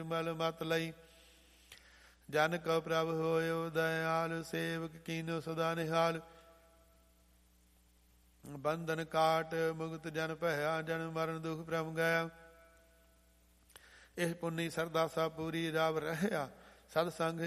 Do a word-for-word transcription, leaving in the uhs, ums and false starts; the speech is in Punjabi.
ਨਿਰਮਲ ਮਤ ਲਈ। ਜਨ ਕਉ ਪ੍ਰਭ ਹੋਇਓ ਦਇਆਲ, ਸੇਵਕ ਕੀਨੋ ਸਦਾ ਨਿਹਾਲ। ਬੰਧਨ ਕਾਟ ਮੁਕਤ ਜਨ ਭਇਆ, ਜਨਮ ਮਰਨ ਦੁਖ ਭ੍ਰਮ ਗਿਆ। ਇਹ ਪੁੰਨੀ ਸਰਦਾ ਸਭ ਪੂਰੀ, ਰਵ ਰਹਿਆ ਸਤ ਸੰਗ